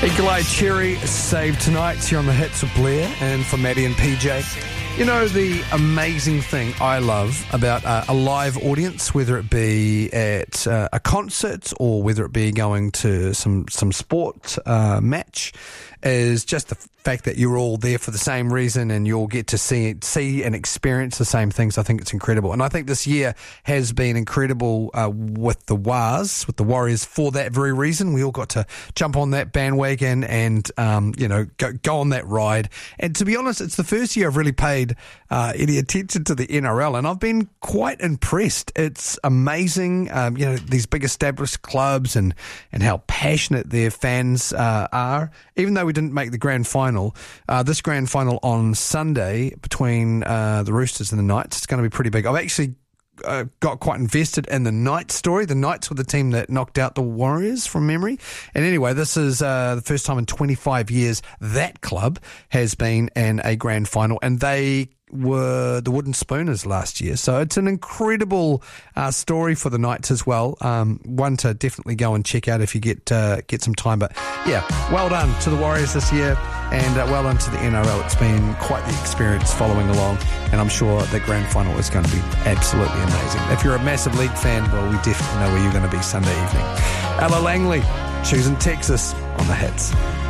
Eagle-Eye Cherry, Save Tonight, here on the Hits of Blair, and for Maddie and PJ. You know, the amazing thing I love about a live audience, whether it be at a concert or whether it be going to some sport match, is just the fact that you're all there for the same reason and you'll get to see and experience the same things. I think it's incredible. And I think this year has been incredible with the Warriors, for that very reason. We all got to jump on that bandwagon and, go on that ride. And to be honest, it's the first year I've really paid any attention to the NRL, and I've been quite impressed. It's amazing, these big established clubs and how passionate their fans are. Even though we didn't make the grand final, this grand final on Sunday between the Roosters and the Knights, it's going to be pretty big. I've actually got quite invested in the Knights story. The Knights were the team that knocked out the Warriors from memory. And anyway, this is the first time in 25 years that club has been in a grand final, and they were the Wooden Spooners last year. So it's an incredible story for the Knights as well. One to definitely go and check out if you get some time. But yeah, well done to the Warriors this year, and well done to the NRL. It's been quite the experience following along, and I'm sure the grand final is going to be absolutely amazing. If you're a massive league fan, well, we definitely know where you're going to be Sunday evening. Ella Langley, choosing Texas on the Hits.